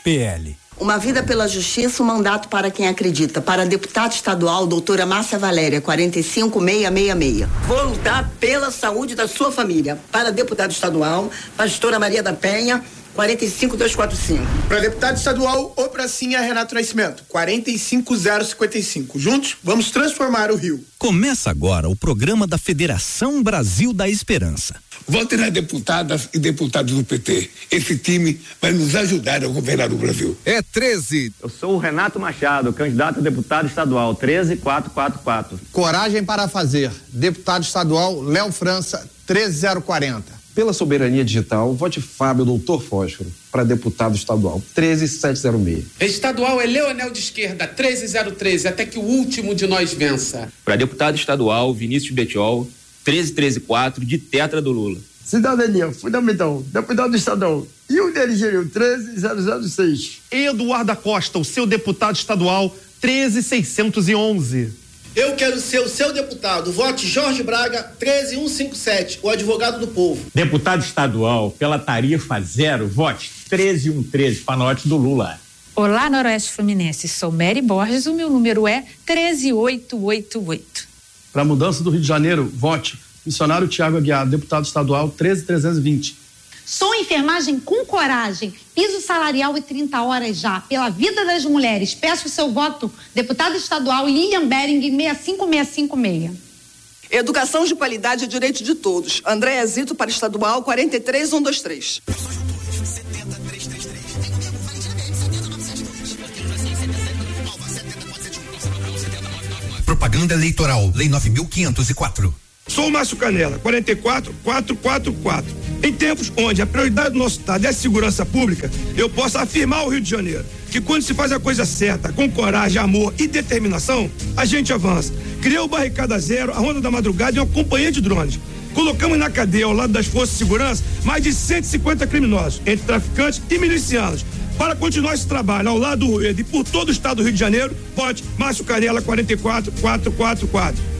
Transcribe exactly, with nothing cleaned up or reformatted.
P L. Uma vida pela justiça, um mandato para quem acredita. Para deputada estadual, doutora Márcia Valéria, quarenta e cinco mil seiscentos e sessenta e seis. Vou lutar pela saúde da sua família. Para deputada estadual, pastora Maria da Penha, quarenta e cinco mil duzentos e quarenta e cinco. Para deputado estadual, ou pracinha Renato Nascimento, quarenta e cinco mil cinquenta e cinco. Juntos, vamos transformar o Rio. Começa agora o programa da Federação Brasil da Esperança. Vote nas deputadas e deputados do P T. Esse time vai nos ajudar a governar o Brasil. É treze. Eu sou o Renato Machado, candidato a deputado estadual, treze mil quatrocentos e quarenta e quatro. Coragem para fazer. Deputado estadual, Léo França, treze mil quarenta. Pela soberania digital, vote Fábio Doutor Fósforo para deputado estadual, treze mil setecentos e seis. Estadual é Leonel de Esquerda, treze mil treze, até que o último de nós vença. Para deputado estadual, Vinícius Betiol, treze mil trezentos e quatro, de tetra do Lula. Cidadania fundamental, deputado estadual, e o D L G treze mil zero seis. Eduardo Costa, o seu deputado estadual, treze mil seiscentos e onze. Eu quero ser o seu deputado. Vote Jorge Braga, treze mil cento e cinquenta e sete, o advogado do povo. Deputado estadual, pela tarifa zero, vote treze mil treze, panote do Lula. Olá, Noroeste Fluminense. Sou Mary Borges, o meu número é treze mil oitocentos e oitenta e oito. Para a mudança do Rio de Janeiro, vote missionário Tiago Aguiar, deputado estadual, treze mil trezentos e vinte. Sou enfermagem com coragem, piso salarial e trinta horas já, pela vida das mulheres. Peço o seu voto, deputado estadual Lilian Bering, seis cinco seis cinco seis. Educação de qualidade é direito de todos. Andréa Zito para estadual, quarenta e três mil cento e vinte e três. Propaganda eleitoral, Lei nove mil quinhentos e quatro. Sou o Márcio Canela, quarenta e quatro mil quatrocentos e quarenta e quatro. Em tempos onde a prioridade do nosso estado é a segurança pública, eu posso afirmar ao Rio de Janeiro que quando se faz a coisa certa, com coragem, amor e determinação, a gente avança. Criou o Barricada Zero, a Ronda da Madrugada e uma companhia de drones. Colocamos na cadeia, ao lado das forças de segurança, mais de cento e cinquenta criminosos, entre traficantes e milicianos. Para continuar esse trabalho ao lado do Rueda e por todo o estado do Rio de Janeiro, vote Márcio Canela, quarenta e quatro mil quatrocentos e quarenta e quatro.